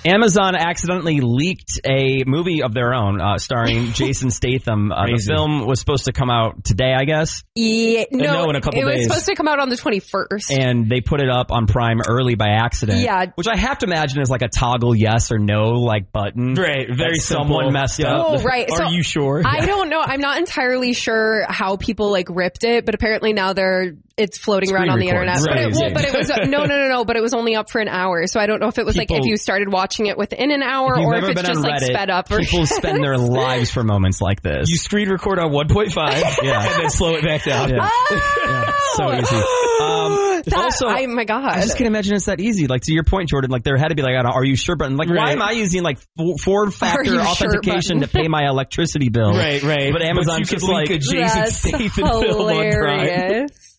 Amazon accidentally leaked a movie of their own starring Jason Statham. The film was supposed to come out today, I guess. Yeah, no, in a couple days. It was supposed to come out on the 21st. And they put it up on Prime early by accident. Yeah. Which I have to imagine is like a toggle yes or no like button. Right. Very simple. Someone messed up. Oh, right. Are you sure? I don't know. I'm not entirely sure how people like ripped it, but apparently now it's floating around on the internet. Right. But it was no. But it was only up for an hour, so I don't know if it was like if you started watching it within an hour or if it's just like sped up. People spend their lives for moments like this. You screen record on 1.5 and then slow it back down. Yeah. So easy. Also, oh my god! I just can't imagine it's that easy. Like to your point, Jordan, like there had to be like an "Are you sure?" button. Like why am I using like four-factor authentication to pay my electricity bill? Right. But Amazon's just like a Jason Statham film on Prime.